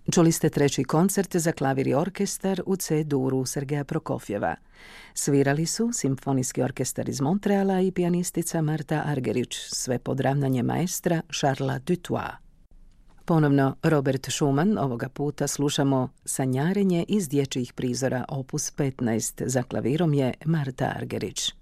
Čuli ste treći koncert za klavir i orkestar u C-duru Sergeja Prokofjeva. Svirali su Simfonijski orkestar iz Montreala i pijanistica Marta Argerich, sve pod ravnanjem maestra Charlesa Dutoit. Ponovno Robert Schumann, ovoga puta slušamo Sanjarenje iz dječjih prizora opus 15, za klavirom je Marta Argerich.